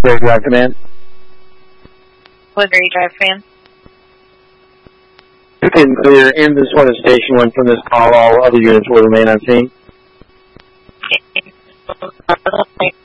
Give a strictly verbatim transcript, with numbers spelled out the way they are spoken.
Woodbury Drive Command. Woodbury Drive Command. Good and clear. Ambulance one to Station one from this call. All other units will remain on scene. Okay.